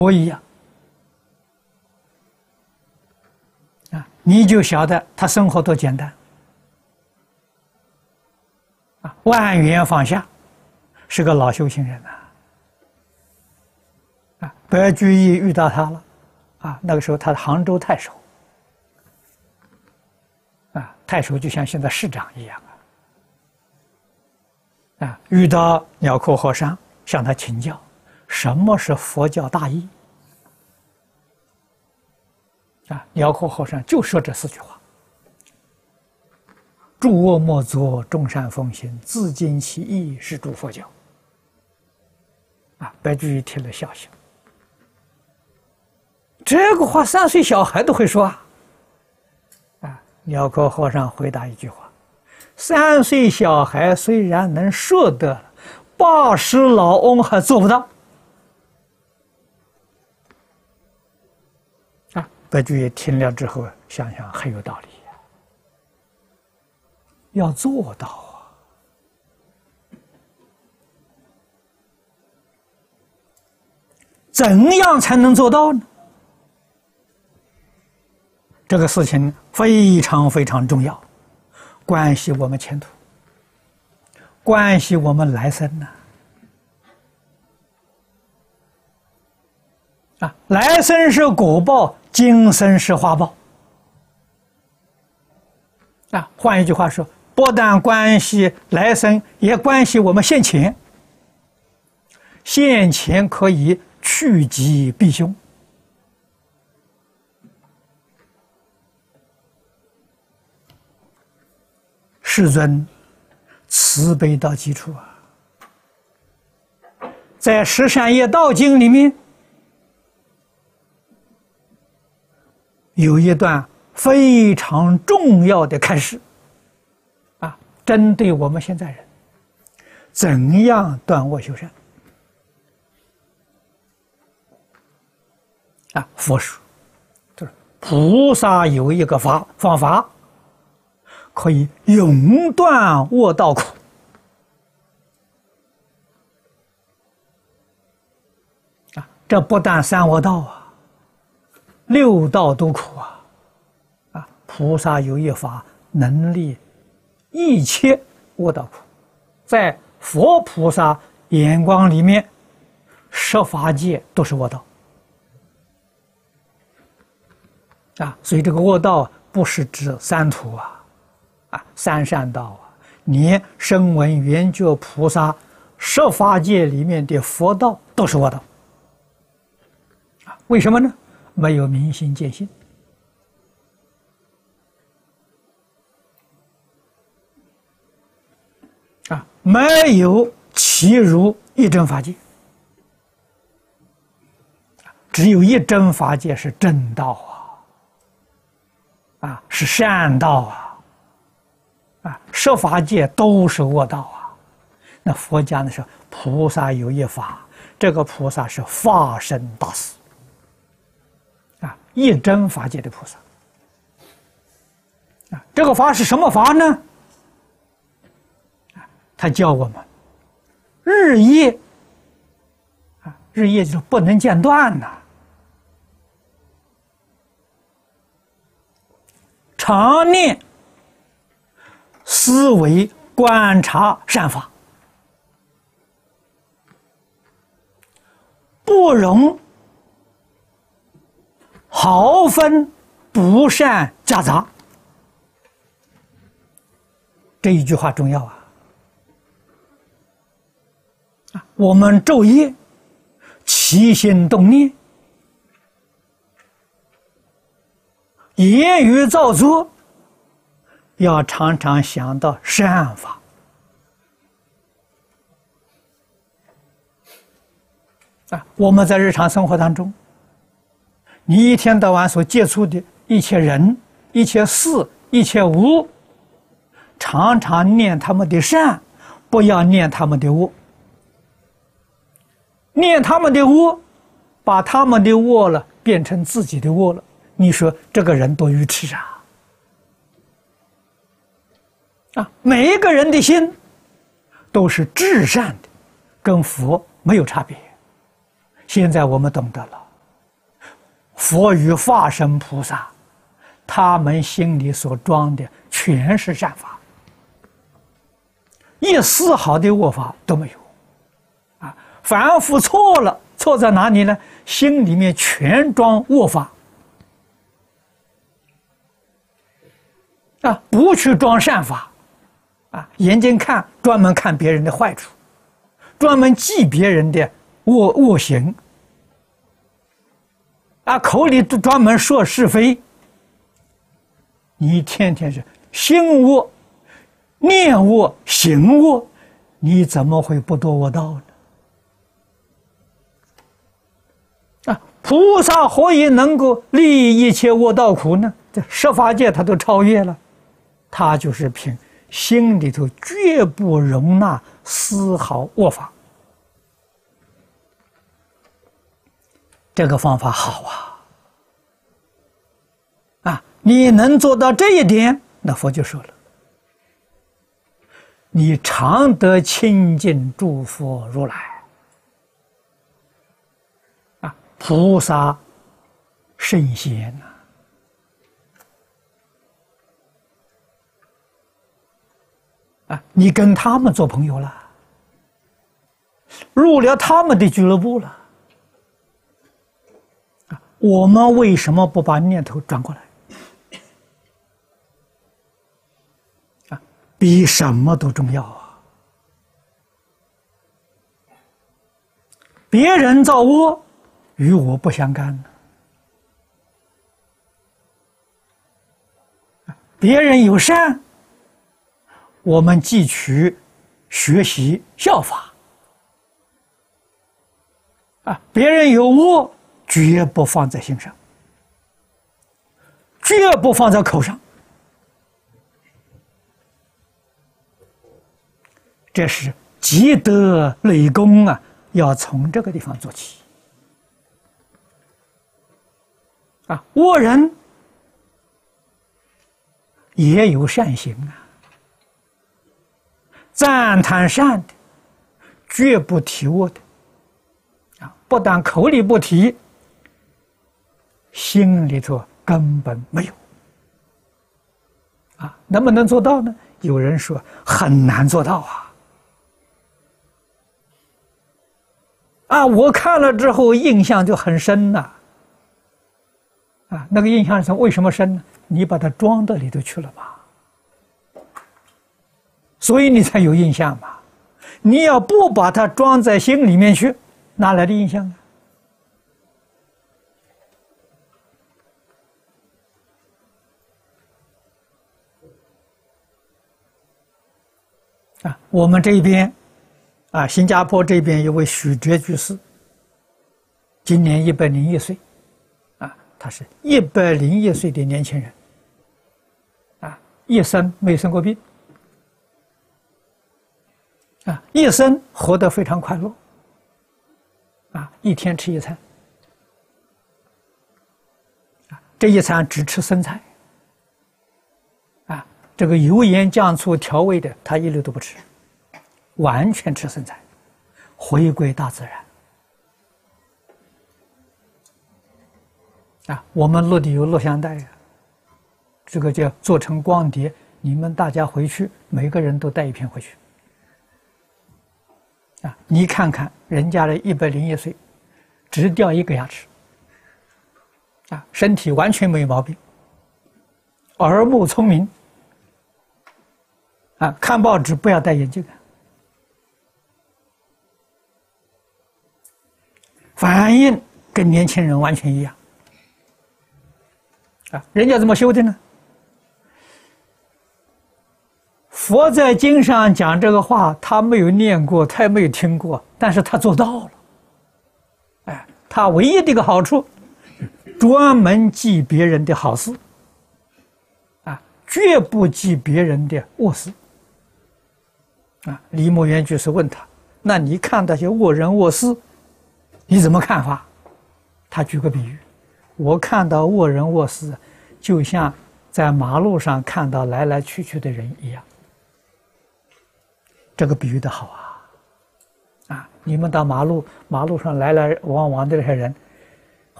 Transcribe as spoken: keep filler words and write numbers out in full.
我一样啊，你就晓得他生活多简单啊，万缘放下，是个老修行人呐啊。白居易遇到他了啊，那个时候他是杭州太守啊，太守就像现在市长一样啊啊，遇到鸟窠和尚向他请教什么是佛教大义啊，鸟窠和尚就说这四句话：诸恶莫作，众善奉行，自尽其意，是诸佛教。啊，白居易听了笑笑。这个话三岁小孩都会说啊！啊，鸟窠和尚回答一句话：三岁小孩虽然能说得，八十老翁还做不到。啊，白居易听了之后，想想很有道理。要做到啊！怎样才能做到呢？这个事情非常非常重要，关系我们前途，关系我们来生呐！啊，来生是果报，今生是花报。啊，换一句话说，不但关系来生，也关系我们现前。现前可以趋吉避凶。世尊慈悲到极处啊！在《十善业道经》里面有一段非常重要的开示啊，针对我们现在人怎样断恶修善啊。佛说，就是菩萨有一个法方法，可以永断恶道苦啊。这不但三恶道啊，六道都苦啊。啊，菩萨有一法能力一切恶道苦，在佛菩萨眼光里面，十法界都是恶道啊。所以这个恶道不是指三途啊，啊，三善道啊，连声闻缘觉菩萨十法界里面的佛道都是恶道啊。为什么呢？没有明心见性。啊，没有契入一真法界，只有一真法界是正道啊，啊，是善道啊，啊，十法界都是恶道啊。那佛家呢是菩萨有一法，这个菩萨是法身大士，啊，一真法界的菩萨，啊，这个法是什么法呢？他教我们日夜啊，日夜就是不能间断呐、啊，常念思维观察善法，不容毫分不善夹杂。这一句话重要啊！我们昼夜起心动念，言语造作，要常常想到善法啊。我们在日常生活当中，你一天到晚所接触的一切人、一切事、一切物，常常念他们的善，不要念他们的恶。念他们的恶，把他们的恶了变成自己的恶了，你说这个人多愚痴啊！啊，每一个人的心都是至善的，跟佛没有差别。现在我们懂得了， 佛与化身菩萨，他们心里所装的全是善法，一丝毫的恶法都没有。啊，凡夫错了，错在哪里呢？心里面全装恶法。啊，不去装善法。啊，眼睛看专门看别人的坏处，专门记别人的恶恶行。啊，口里专门说是非。你天天是心恶、念恶、行恶，你怎么会不堕恶道呢？啊，菩萨何以能够利益一切恶道苦呢？这十法界他都超越了，他就是凭心里头绝不容纳丝毫恶法。这个方法好啊！啊，你能做到这一点，那佛就说了，你常得亲近诸佛如来。啊，菩萨圣贤呐、啊，啊，你跟他们做朋友了，入了他们的俱乐部了。我们为什么不把念头转过来？啊，比什么都重要啊！别人造恶，与我不相干呢。别人有善，我们汲取、学习、效法。啊，别人有恶，绝不放在心上，绝不放在口上。这是积德累功啊，要从这个地方做起。啊，恶人也有善行啊，赞叹善的，绝不提恶的。啊，不但口里不提，心里头根本没有。啊，能不能做到呢？有人说很难做到啊。啊，我看了之后印象就很深呐。啊，那个印象是为什么深呢？你把它装到里头去了吧，所以你才有印象嘛。你要不把它装在心里面去，哪来的印象呢？啊，我们这边，啊，新加坡这边有位许哲居士，今年一百零一岁，啊，他是一百零一岁的年轻人，啊，一生没生过病，啊，一生活得非常快乐，啊，一天吃一餐，啊，这一餐只吃生菜。这个油盐酱醋调味的，他一律都不吃，完全吃生菜，回归大自然。啊，我们录的有录像带啊，这个叫做成光碟，你们大家回去，每个人都带一片回去。啊，你看看人家的一百零一岁，只掉一个牙齿，啊，身体完全没有毛病，耳目聪明。啊，看报纸不要戴眼镜啊！反应跟年轻人完全一样。啊，人家怎么修的呢？佛在经上讲这个话，他没有念过，他也没有听过，但是他做到了。哎，他唯一的一个好处，专门记别人的好事，啊，绝不记别人的恶事。啊，李默元居士问他：“那你看那些恶人恶事，你怎么看法？”他举个比喻：“我看到恶人恶事，就像在马路上看到来来去去的人一样。”这个比喻的好啊！啊，你们到马路马路上来来往往的这些人，